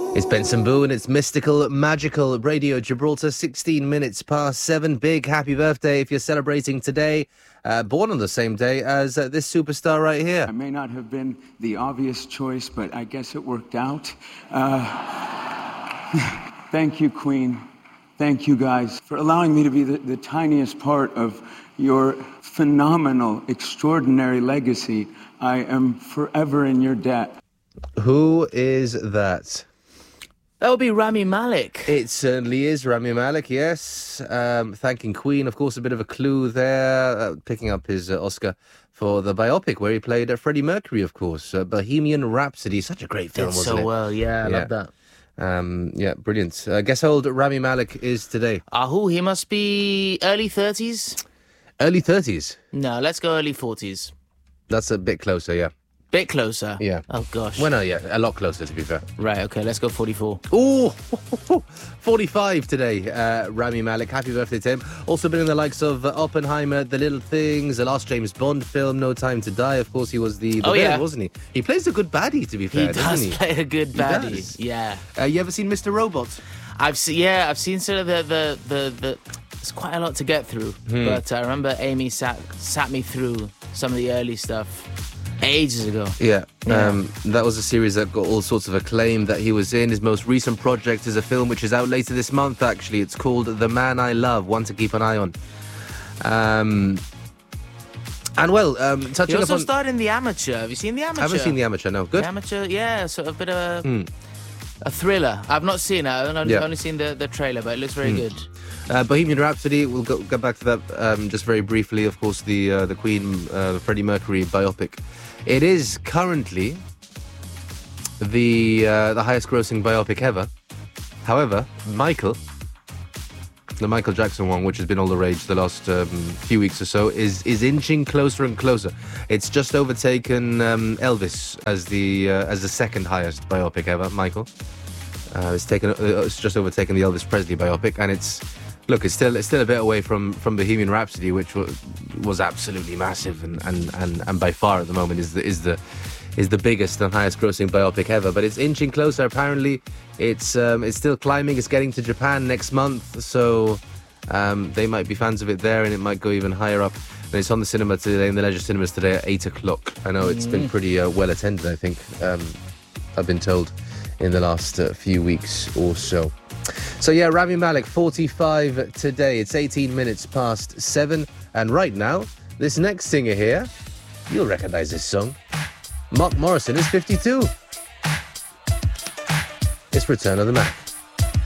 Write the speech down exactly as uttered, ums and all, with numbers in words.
It's Benson Boone, it's Mystical, Magical Radio Gibraltar, sixteen minutes past seven. Big happy birthday if you're celebrating today. Uh, born on the same day as uh, this superstar right here. I may not have been the obvious choice, but I guess it worked out. Uh, thank you, Queen. Thank you, guys, for allowing me to be the, the tiniest part of your phenomenal, extraordinary legacy. I am forever in your debt. Who is that? That would be Rami Malek. It certainly is Rami Malek, yes. Um, thanking Queen, of course, a bit of a clue there, uh, picking up his uh, Oscar for the biopic where he played uh, Freddie Mercury, of course. Uh, Bohemian Rhapsody, such a great film, Did wasn't so it? well, yeah, I Yeah. love that. Um, yeah, brilliant. Uh, guess how old Rami Malek is today? Ahu, he must be early thirties? Early thirties. No, let's go early forties. That's a bit closer, yeah. Bit closer. Yeah. Oh, gosh. Well, no, yeah, a lot closer, to be fair. Right, okay, let's go forty-four. Ooh, forty-five today, uh, Rami Malek. Happy birthday to him. Also been in the likes of uh, Oppenheimer, The Little Things, the last James Bond film, No Time to Die. Of course, he was the, the Oh, villain, yeah. wasn't he? He plays a good baddie, to be fair, He doesn't does he? play a good He baddie. does. Yeah. Uh, you ever seen Mister Robot? I've seen, yeah, I've seen sort of the, the, the, the, it's quite a lot to get through. Hmm. But I remember Amy sat, sat me through some of the early stuff ages ago. Yeah, Yeah. Um, that was a series that got all sorts of acclaim that he was in. His most recent project is a film which is out later this month, actually. It's called The Man I Love, one to keep an eye on. Um, and, well, um, He touching also upon... starred in The Amateur. Have you seen The Amateur? I haven't seen The Amateur, no. Good? The Amateur, yeah, sort of a bit of a, a thriller. I've not seen it. I've only, Yeah. only seen the, the trailer, but it looks very good. Uh, Bohemian Rhapsody, we'll go, get back to that um, just very briefly. Of course, the uh, the Queen, uh, Freddie Mercury biopic. It is currently the uh, the highest grossing biopic ever. However, Michael, the Michael Jackson one, which has been all the rage the last um, few weeks or so, is is inching closer and closer. It's just overtaken um, Elvis as the uh, as the second highest biopic ever. Michael, uh, it's taken uh, it's just overtaken the Elvis Presley biopic, and it's. Look, it's still it's still a bit away from, from Bohemian Rhapsody, which was, was absolutely massive and, and, and, and by far at the moment is the is the is the biggest and highest grossing biopic ever. But it's inching closer. Apparently, it's um, it's still climbing. It's getting to Japan next month, so um, they might be fans of it there, and it might go even higher up. And it's on the cinema today, in the leisure cinemas today at eight o'clock. I know it's been pretty uh, well attended. I think um, I've been told in the last uh, few weeks or so. So yeah, Rami Malek, forty-five today. It's eighteen minutes past seven. And right now, this next singer here, you'll recognise this song. Mark Morrison is fifty-two. It's Return of the Mac.